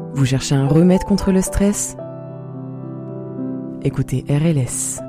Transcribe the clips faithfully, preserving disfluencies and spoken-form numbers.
Vous cherchez un remède contre le stress ? Écoutez R L S.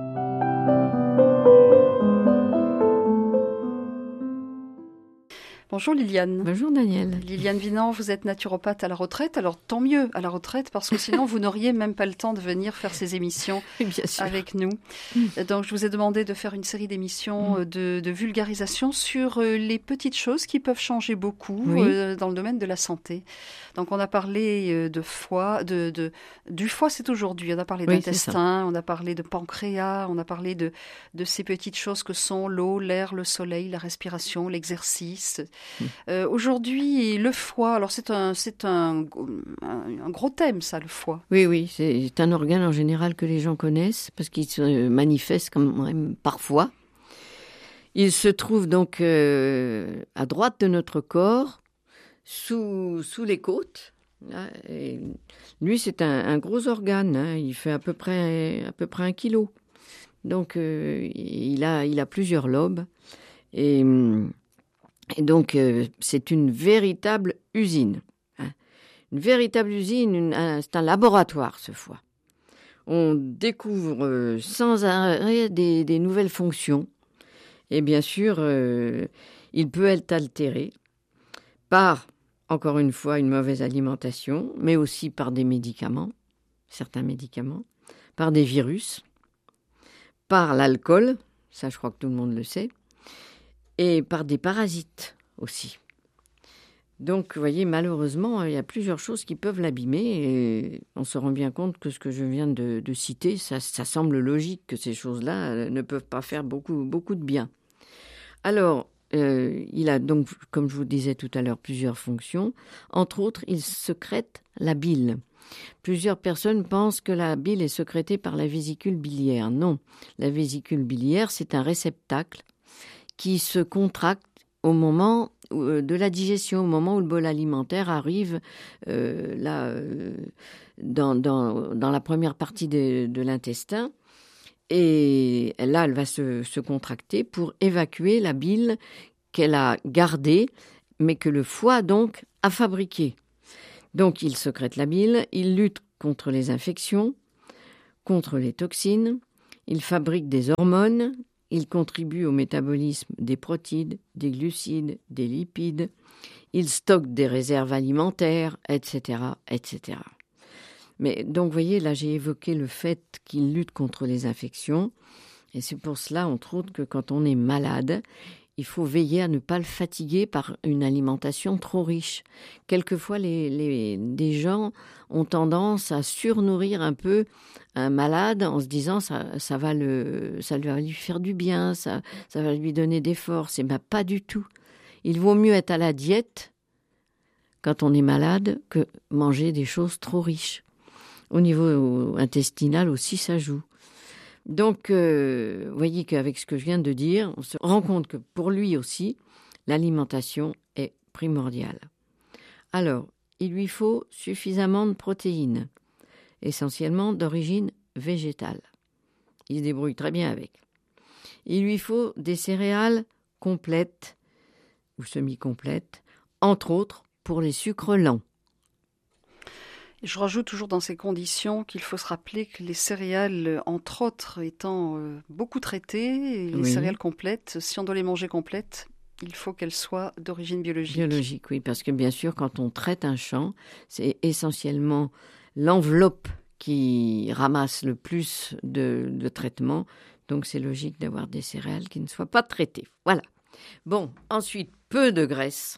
Bonjour Liliane. Bonjour Daniel. Liliane Vinant, vous êtes naturopathe à la retraite. Alors tant mieux à la retraite parce que sinon vous n'auriez même pas le temps de venir faire ces émissions avec nous. Mmh. Donc je vous ai demandé de faire une série d'émissions mmh. de, de vulgarisation sur les petites choses qui peuvent changer beaucoup oui. euh, dans le domaine de la santé. Donc on a parlé de foie, de, de, du foie c'est aujourd'hui, on a parlé oui, d'intestin, on a parlé de pancréas, on a parlé de, de ces petites choses que sont l'eau, l'air, le soleil, la respiration, l'exercice. Euh, aujourd'hui, le foie, alors c'est un, c'est un, un, un gros thème, ça, le foie. Oui, oui, c'est un organe en général que les gens connaissent parce qu'il se manifeste quand même parfois. Il se trouve donc euh, à droite de notre corps, sous, sous les côtes. Et lui, c'est un, un gros organe, hein, il fait à peu près, à peu près un kilo. Donc, euh, il a, il a plusieurs lobes et... Et donc, euh, c'est une véritable usine. Hein. Une véritable usine, une, un, c'est un laboratoire, ce foie. On découvre euh, sans arrêt des, des nouvelles fonctions. Et bien sûr, euh, il peut être altéré par, encore une fois, une mauvaise alimentation, mais aussi par des médicaments, certains médicaments, par des virus, par l'alcool, ça je crois que tout le monde le sait, et par des parasites aussi. Donc, vous voyez, malheureusement, il y a plusieurs choses qui peuvent l'abîmer et on se rend bien compte que ce que je viens de, de citer, ça, ça semble logique que ces choses-là ne peuvent pas faire beaucoup, beaucoup de bien. Alors, euh, il a donc, comme je vous disais tout à l'heure, plusieurs fonctions. Entre autres, il sécrète la bile. Plusieurs personnes pensent que la bile est sécrétée par la vésicule biliaire. Non, la vésicule biliaire, c'est un réceptacle qui se contracte au moment de la digestion, au moment où le bol alimentaire arrive euh, là, euh, dans, dans, dans la première partie de, de l'intestin. Et là, elle va se, se contracter pour évacuer la bile qu'elle a gardée, mais que le foie, donc, a fabriquée. Donc, il sécrète la bile, il lutte contre les infections, contre les toxines, il fabrique des hormones, il contribue au métabolisme des protides, des glucides, des lipides. Il stocke des réserves alimentaires, et cetera, et cetera. Mais donc, vous voyez, là, j'ai évoqué le fait qu'il lutte contre les infections. Et c'est pour cela, entre autres, que quand on est malade, il faut veiller à ne pas le fatiguer par une alimentation trop riche. Quelquefois, les, les, des gens ont tendance à surnourrir un peu un malade en se disant ça, ça, va, le, ça va lui faire du bien, ça, ça va lui donner des forces. Et bien, pas du tout. Il vaut mieux être à la diète quand on est malade que manger des choses trop riches. Au niveau intestinal aussi, ça joue. Donc, euh, vous voyez qu'avec ce que je viens de dire, on se rend compte que pour lui aussi, l'alimentation est primordiale. Alors, il lui faut suffisamment de protéines, essentiellement d'origine végétale. Il se débrouille très bien avec. Il lui faut des céréales complètes ou semi-complètes, entre autres pour les sucres lents. Je rajoute toujours dans ces conditions qu'il faut se rappeler que les céréales, entre autres, étant euh, beaucoup traitées, les oui. céréales complètes, si on doit les manger complètes, il faut qu'elles soient d'origine biologique. Biologique, oui, parce que bien sûr, quand on traite un champ, c'est essentiellement l'enveloppe qui ramasse le plus de, de traitements. Donc, c'est logique d'avoir des céréales qui ne soient pas traitées. Voilà. Bon, ensuite, peu de graisse,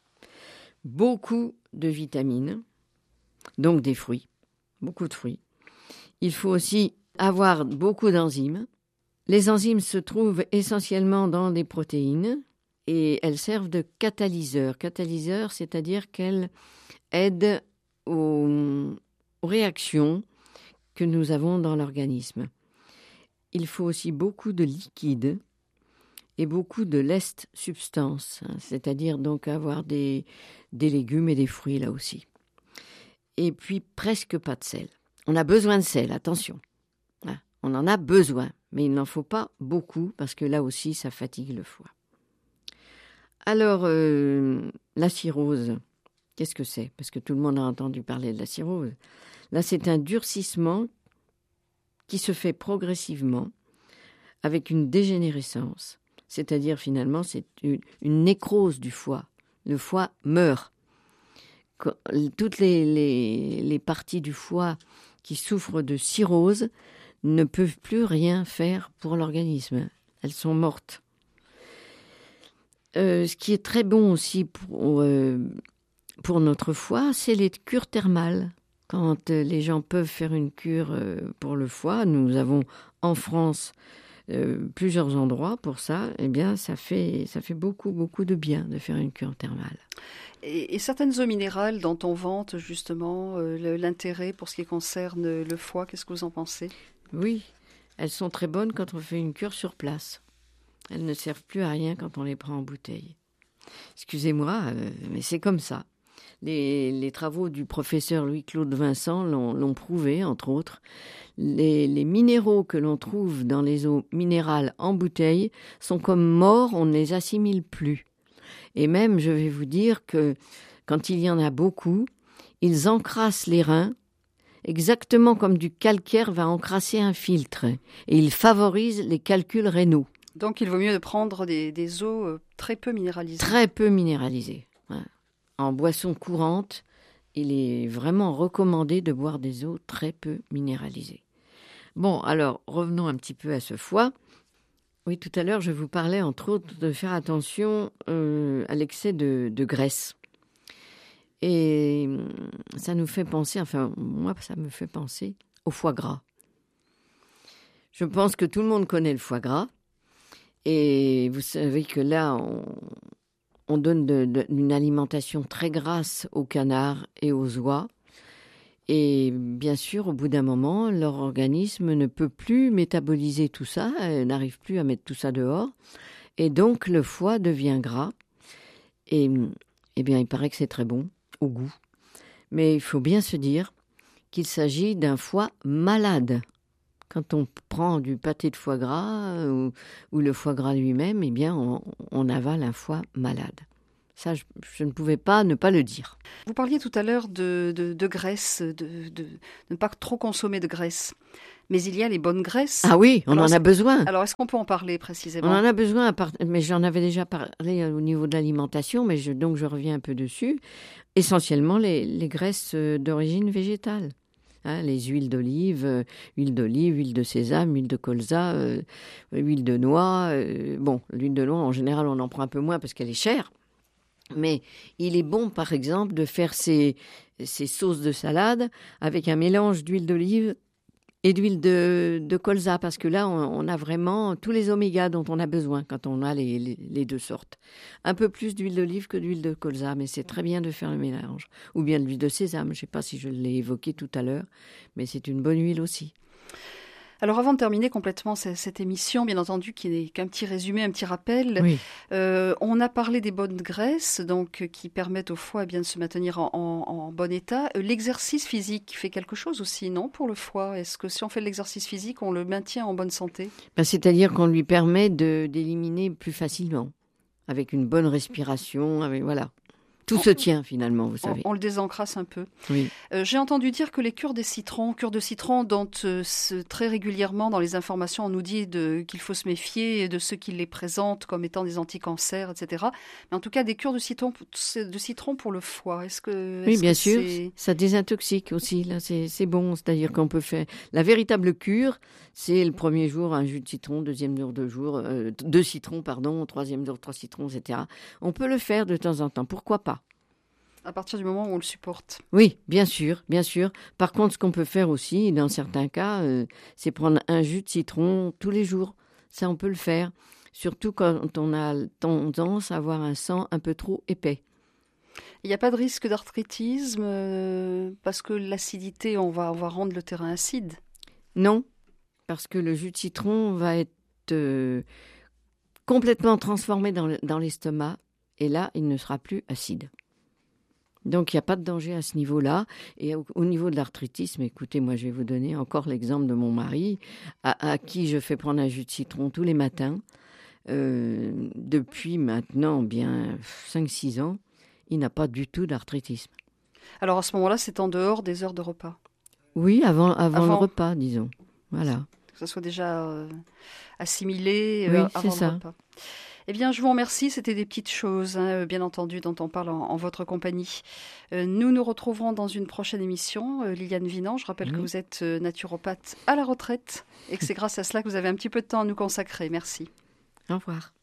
beaucoup de vitamines, donc des fruits, beaucoup de fruits. Il faut aussi avoir beaucoup d'enzymes. Les enzymes se trouvent essentiellement dans des protéines et elles servent de catalyseurs. Catalyseurs, c'est-à-dire qu'elles aident aux, aux réactions que nous avons dans l'organisme. Il faut aussi beaucoup de liquide et beaucoup de lest substance, hein, c'est-à-dire donc avoir des, des légumes et des fruits là aussi. Et puis presque pas de sel. On a besoin de sel, attention. Ah, on en a besoin, mais il n'en faut pas beaucoup parce que là aussi, ça fatigue le foie. Alors, euh, la cirrhose, Qu'est-ce que c'est? Parce que tout le monde a entendu parler de la cirrhose. Là, c'est un durcissement qui se fait progressivement avec une dégénérescence. C'est-à-dire, finalement, c'est une, une nécrose du foie. Le foie meurt. Toutes les, les, les parties du foie qui souffrent de cirrhose ne peuvent plus rien faire pour l'organisme. Elles sont mortes. Euh, ce qui est très bon aussi pour, euh, pour notre foie, c'est les cures thermales. Quand euh, les gens peuvent faire une cure euh, pour le foie, nous avons en France euh, plusieurs endroits pour ça, eh bien ça fait, ça fait beaucoup, beaucoup de bien de faire une cure thermale. Et, et certaines eaux minérales dont on vante justement euh, le, l'intérêt pour ce qui concerne le foie, qu'est-ce que vous en pensez? Oui, elles sont très bonnes quand on fait une cure sur place. Elles ne servent plus à rien quand on les prend en bouteille. Excusez-moi, euh, mais c'est comme ça. Les, les travaux du professeur Louis-Claude Vincent l'ont, l'ont prouvé, entre autres. Les, les minéraux que l'on trouve dans les eaux minérales en bouteille sont comme morts, on ne les assimile plus. Et même, je vais vous dire que quand il y en a beaucoup, ils encrassent les reins, exactement comme du calcaire va encrasser un filtre. Et ils favorisent les calculs rénaux. Donc il vaut mieux de prendre des, des eaux très peu minéralisées. Très peu minéralisées. Ouais. En boisson courante, il est vraiment recommandé de boire des eaux très peu minéralisées. Bon, alors, revenons un petit peu à ce foie. Oui, tout à l'heure, je vous parlais, entre autres, de faire attention euh, à l'excès de, de graisse. Et ça nous fait penser, enfin, moi, ça me fait penser au foie gras. Je pense que tout le monde connaît le foie gras. Et vous savez que là, on, on donne de, de, une alimentation très grasse aux canards et aux oies. Et bien sûr, au bout d'un moment, leur organisme ne peut plus métaboliser tout ça, elle n'arrive plus à mettre tout ça dehors. Et donc, le foie devient gras. Et eh bien, il paraît que c'est très bon au goût. Mais il faut bien se dire qu'il s'agit d'un foie malade. Quand on prend du pâté de foie gras ou, ou le foie gras lui-même, eh bien, on, on avale un foie malade. Ça, je, je ne pouvais pas ne pas le dire. Vous parliez tout à l'heure de, de, de graisse, de, de, de ne pas trop consommer de graisse. Mais il y a les bonnes graisses. Ah oui, on alors, en a besoin. Alors, est-ce qu'on peut en parler précisément? On en a besoin, à part, mais j'en avais déjà parlé au niveau de l'alimentation, mais je, donc je reviens un peu dessus. Essentiellement, les, les graisses d'origine végétale. Hein, les huiles d'olive, euh, huile d'olive, huile de sésame, huile de colza, euh, huile de noix. Euh, bon, l'huile de noix, en général, on en prend un peu moins parce qu'elle est chère. Mais il est bon, par exemple, de faire ces, ces sauces de salade avec un mélange d'huile d'olive et d'huile de, de colza, parce que là, on, on a vraiment tous les omégas dont on a besoin quand on a les, les, les deux sortes. Un peu plus d'huile d'olive que d'huile de colza, mais c'est très bien de faire le mélange. Ou bien de l'huile de sésame, je ne sais pas si je l'ai évoqué tout à l'heure, mais c'est une bonne huile aussi. Alors avant de terminer complètement cette, cette émission, bien entendu, qui n'est qu'un petit résumé, un petit rappel, oui. euh, on a parlé des bonnes graisses, donc qui permettent au foie eh bien, de se maintenir en, en, en bon état. L'exercice physique fait quelque chose aussi, non, pour le foie? Est-ce que si on fait de l'exercice physique, on le maintient en bonne santé? Ben, c'est-à-dire qu'on lui permet de, d'éliminer plus facilement, avec une bonne respiration, avec voilà. Tout on, se tient finalement, vous savez. On, on le désencrasse un peu. Oui. Euh, j'ai entendu dire que les cures des citrons, cures de citron dont euh, très régulièrement dans les informations on nous dit de, qu'il faut se méfier de ceux qui les présentent comme étant des anticancers, et cetera. Mais en tout cas, des cures de citron, de citron pour le foie. Est-ce que oui, est-ce bien que sûr. C'est... Ça désintoxique aussi. Là, c'est, c'est bon. C'est-à-dire qu'on peut faire la véritable cure. C'est le premier jour un jus de citron, deuxième jour deux jours, euh, deux citrons, pardon, troisième jour trois citrons, et cetera. On peut le faire de temps en temps. Pourquoi pas? À partir du moment où on le supporte. Oui, bien sûr, bien sûr. Par contre, ce qu'on peut faire aussi, dans certains cas, euh, c'est prendre un jus de citron tous les jours. Ça, on peut le faire. Surtout quand on a tendance à avoir un sang un peu trop épais. Il n'y a pas de risque d'arthritisme euh, parce que l'acidité, on va, on va rendre le terrain acide? Non, parce que le jus de citron va être euh, complètement transformé dans, le, dans l'estomac et là, il ne sera plus acide. Donc, il n'y a pas de danger à ce niveau-là. Et au, au niveau de l'arthritisme, écoutez, moi, je vais vous donner encore l'exemple de mon mari, à, à qui je fais prendre un jus de citron tous les matins. Euh, depuis maintenant bien cinq six ans, il n'a pas du tout d'arthritisme. Alors à ce moment-là, c'est en dehors des heures de repas? Oui, avant, avant, avant... le repas, disons. Voilà. Que ça soit déjà euh, assimilé oui, euh, avant c'est ça. le repas. Eh bien, je vous remercie. C'était des petites choses, hein, bien entendu, dont on parle en, en votre compagnie. Euh, nous nous retrouverons dans une prochaine émission. Euh, Liliane Vinant, je rappelle mmh. que vous êtes euh, naturopathe à la retraite et que c'est grâce à cela que vous avez un petit peu de temps à nous consacrer. Merci. Au revoir.